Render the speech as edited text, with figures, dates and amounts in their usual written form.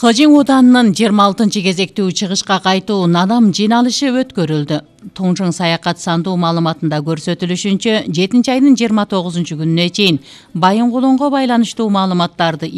Хожин Уданынын 26 кезектүү чыгышка кайтуу надам жыйналышы өткөрүлдү. Тоңжоң саякат сандуу маалыматында көрсөтүлүшүнчө 7 айдын 29 күнүнө чейин Байынгулунга байланыштуу маалыматтарды